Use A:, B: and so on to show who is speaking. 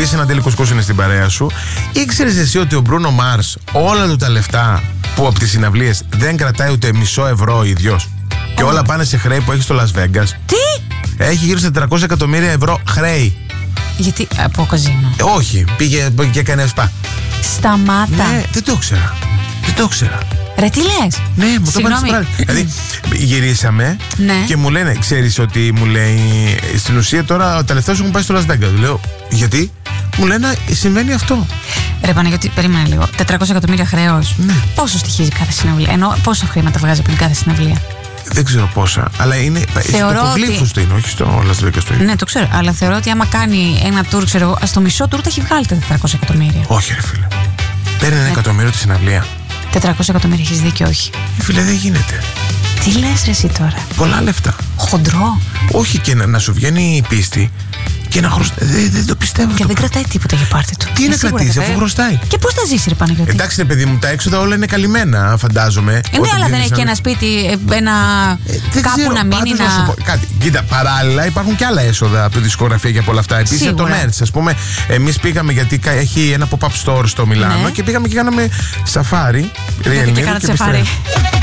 A: είσαι ένα τελικό σκόσο στην παρέα σου. Ήξερες εσύ ότι ο Μπρούνο Μάρς όλα του τα λεφτά που από τις συναυλίες δεν κρατάει ούτε μισό ευρώ ο ίδιος? Και όλα πάνε σε χρέη που έχει στο Las Vegas.
B: Τι?
A: Έχει γύρω στα 400 εκατομμύρια ευρώ χρέη.
B: Γιατί από καζίνο?
A: Όχι, πήγε και έκανε σπα.
B: Σταμάτα.
A: Ναι, δεν το ήξερα. Δεν το ήξερα.
B: Ρε, τι λες?
A: Ναι, μου το είπαν πράγμα. Δηλαδή, γυρίσαμε και μου λένε, ξέρεις ότι μου λέει, στην ουσία τώρα τα λεφτά σου έχουν πάει στο Las Vegas. Λέω, γιατί? Μου λένε, συμβαίνει αυτό.
B: Ρε Παναγιώτη, περίμενε λίγο. 400 εκατομμύρια χρέος.
A: Ναι.
B: Πόσο στοιχίζει κάθε συναυλία? Ενώ πόσα χρήματα βγάζει από την κάθε συναυλία?
A: Δεν ξέρω πόσα, αλλά είναι στο υπογλύφους του είναι, όχι στο Las Vegas του είναι.
B: Ναι, το ξέρω, αλλά θεωρώ ότι άμα κάνει ένα tour, ξέρω εγώ, στο μισό tour τα έχει βγάλει τα 400 εκατομμύρια.
A: Όχι, ρε φίλε. Παίρνει 1 εκατομμύριο τη συναυλία.
B: 400 εκατομμύρια, έχεις δίκιο, όχι.
A: Φίλε, δεν γίνεται.
B: Τι λες ρε εσύ τώρα?
A: Πολλά λεφτά.
B: Χοντρό.
A: Όχι, και να σου βγαίνει η πίστη και να χρωστάει. Δεν το πιστεύω.
B: Και δεν κρατάει τίποτα για πάρτι του.
A: Τι να κρατήσει, αφού χρωστάει.
B: Και πώς θα ζήσει, ρε Παναγιώτη?
A: Εντάξει, ρε παιδί μου, τα έξοδα όλα είναι καλυμμένα, φαντάζομαι.
B: Ναι, αλλά δεν έχει και ένα σπίτι, κάπου να μείνει να.
A: Να σου πω κάτι. Κοίτα, παράλληλα υπάρχουν και άλλα έσοδα από τη δισκογραφία και από όλα αυτά. Επίσης το merch. Ας πούμε, εμείς πήγαμε γιατί έχει ένα pop-up store στο Μιλάνο και πήγαμε και κάναμε σαφάρι.
B: Και κάνατε σαφάρι.